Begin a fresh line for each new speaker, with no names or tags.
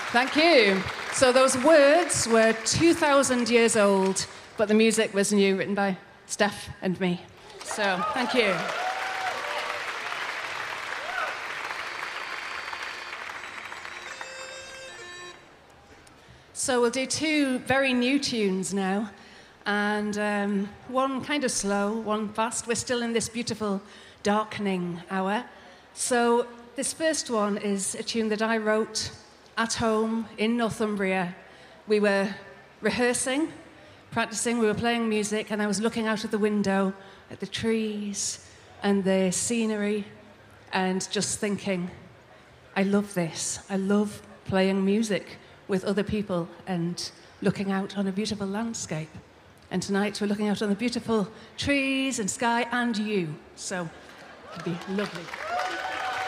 Thank you. So those words were 2,000 years old, but the music was new, written by Steph and me. So thank you. So we'll do two very new tunes now, and one kind of slow, one fast. We're still in this beautiful darkening hour. So this first one is a tune that I wrote at home in Northumbria. We were rehearsing, practicing, we were playing music, and I was looking out of the window at the trees and the scenery and just thinking, I love this. I love playing music with other people and looking out on a beautiful landscape. And tonight we're looking out on the beautiful trees and sky and you. So it'd be lovely.